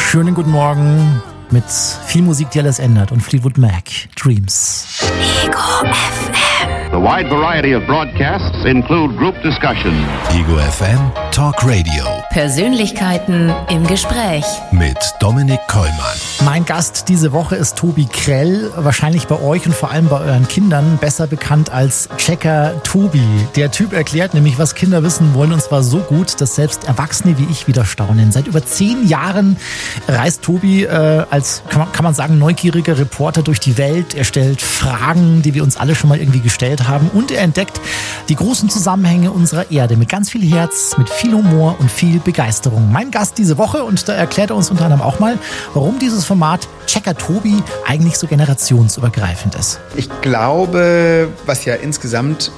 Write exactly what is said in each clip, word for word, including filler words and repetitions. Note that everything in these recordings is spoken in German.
Schönen guten Morgen mit viel Musik, die alles ändert und Fleetwood Mac, Dreams. Ego F M. The wide variety of broadcasts include group discussion. Ego F M Talk Radio. Persönlichkeiten im Gespräch. Mit Dominik Kollmann. Mein Gast diese Woche ist Tobi Krell, wahrscheinlich bei euch und vor allem bei euren Kindern besser bekannt als Checker Tobi. Der Typ erklärt nämlich, was Kinder wissen wollen, und zwar so gut, dass selbst Erwachsene wie ich wieder staunen. Seit über zehn Jahren reist Tobi äh, als, kann man, kann man sagen, neugieriger Reporter durch die Welt. Er stellt Fragen, die wir uns alle schon mal irgendwie gestellt haben, und er entdeckt die großen Zusammenhänge unserer Erde mit ganz viel Herz, mit viel Humor und viel Begeisterung. Mein Gast diese Woche, und da erklärt er uns unter anderem auch mal, warum dieses Format Checker Tobi eigentlich so generationsübergreifend ist. Ich glaube, was ja insgesamt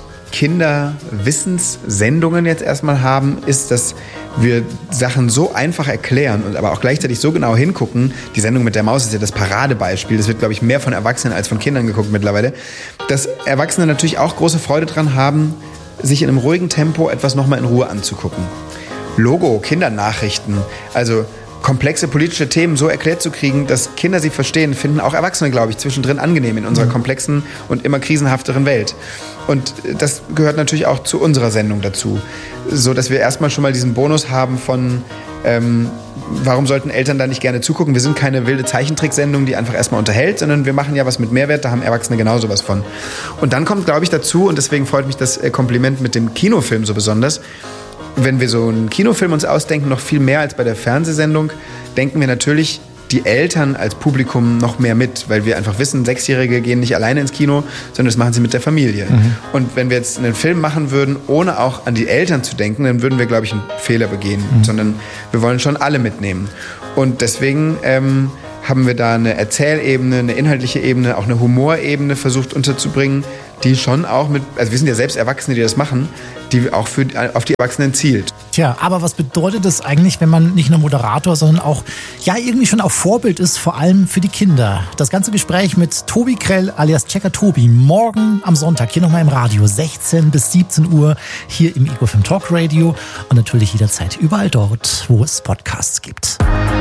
Kinderwissenssendungen jetzt erstmal haben, ist, dass wir Sachen so einfach erklären und aber auch gleichzeitig so genau hingucken. Die Sendung mit der Maus ist ja das Paradebeispiel. Das wird, glaube ich, mehr von Erwachsenen als von Kindern geguckt mittlerweile. Dass Erwachsene natürlich auch große Freude dran haben, sich in einem ruhigen Tempo etwas nochmal in Ruhe anzugucken. Logo, Kindernachrichten, also komplexe politische Themen so erklärt zu kriegen, dass Kinder sie verstehen, finden auch Erwachsene, glaube ich, zwischendrin angenehm in unserer komplexen und immer krisenhafteren Welt. Und das gehört natürlich auch zu unserer Sendung dazu, so dass wir erstmal schon mal diesen Bonus haben von ähm, warum sollten Eltern da nicht gerne zugucken? Wir sind keine wilde Zeichentricksendung, die einfach erstmal unterhält, sondern wir machen ja was mit Mehrwert, da haben Erwachsene genauso was von. Und dann kommt, glaube ich, dazu, und deswegen freut mich das Kompliment mit dem Kinofilm so besonders, wenn wir so einen Kinofilm uns ausdenken, noch viel mehr als bei der Fernsehsendung, denken wir natürlich die Eltern als Publikum noch mehr mit, weil wir einfach wissen, Sechsjährige gehen nicht alleine ins Kino, sondern das machen sie mit der Familie. Mhm. Und wenn wir jetzt einen Film machen würden, ohne auch an die Eltern zu denken, dann würden wir, glaube ich, einen Fehler begehen, mhm. sondern wir wollen schon alle mitnehmen. Und deswegen ähm, haben wir da eine Erzählebene, eine inhaltliche Ebene, auch eine Humorebene versucht unterzubringen, die schon auch mit, also wir sind ja selbst Erwachsene, die das machen, die auch für, auf die Erwachsenen zielt. Tja, aber was bedeutet das eigentlich, wenn man nicht nur Moderator, sondern auch, ja, irgendwie schon auch Vorbild ist, vor allem für die Kinder? Das ganze Gespräch mit Tobi Krell alias Checker Tobi morgen am Sonntag hier nochmal im Radio, sechzehn bis siebzehn Uhr hier im Ego F M Talk Radio und natürlich jederzeit überall dort, wo es Podcasts gibt.